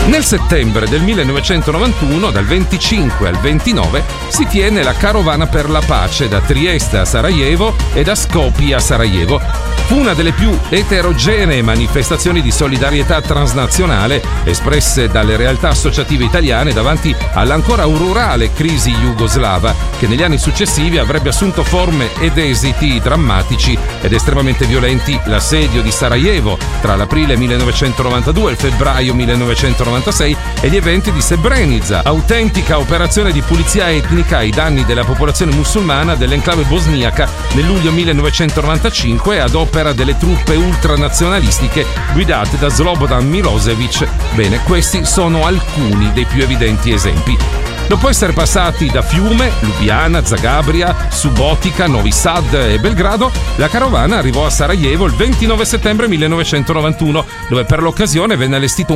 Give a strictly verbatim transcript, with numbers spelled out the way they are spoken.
Nel settembre del millenovecentonovantuno, dal venticinque al ventinove, si tiene la Carovana per la pace da Trieste a Sarajevo e da Skopje a Sarajevo. Fu una delle più eterogenee manifestazioni di solidarietà transnazionale espresse dalle realtà associative italiane davanti all'ancora rurale crisi jugoslava, che negli anni successivi avrebbe assunto forme ed esiti drammatici ed estremamente violenti. L'assedio di Sarajevo tra l'aprile millenovecentonovantadue e il febbraio millenovecentonovantasei e gli eventi di Srebrenica, autentica operazione di pulizia etnica ai danni della popolazione musulmana dell'enclave bosniaca nel luglio millenovecentonovantacinque ad opera delle truppe ultranazionalistiche guidate da Slobodan Milosevic. Bene, questi sono alcuni dei più evidenti esempi. Dopo essere passati da Fiume, Lubiana, Zagabria, Subotica, Novi Sad e Belgrado, la carovana arrivò a Sarajevo il ventinove settembre millenovecentonovantuno, dove per l'occasione venne allestito un